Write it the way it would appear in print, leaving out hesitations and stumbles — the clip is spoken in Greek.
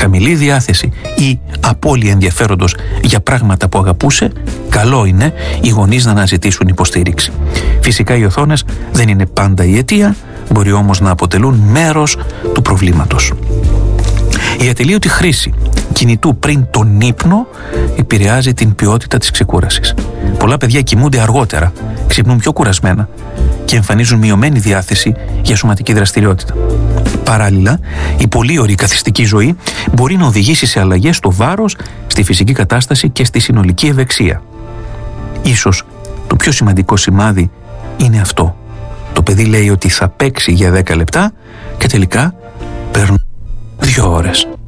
χαμηλή διάθεση ή απώλεια ενδιαφέροντος για πράγματα που αγαπούσε, καλό είναι οι γονείς να αναζητήσουν υποστήριξη. Φυσικά οι οθόνες δεν είναι πάντα η αιτία, μπορεί όμως να αποτελούν μέρος του προβλήματος. Η ατελείωτη χρήση κινητού πριν τον ύπνο επηρεάζει την ποιότητα της ξεκούρασης. Πολλά παιδιά κοιμούνται αργότερα, ξυπνούν πιο κουρασμένα και εμφανίζουν μειωμένη διάθεση για σωματική δραστηριότητα. Παράλληλα, η πολύ ωρή καθιστική ζωή μπορεί να οδηγήσει σε αλλαγές στο βάρος, στη φυσική κατάσταση και στη συνολική ευεξία. Ίσως το πιο σημαντικό σημάδι είναι αυτό. Το παιδί λέει ότι θα παίξει για 10 λεπτά και τελικά παίρνουν 2 ώρες.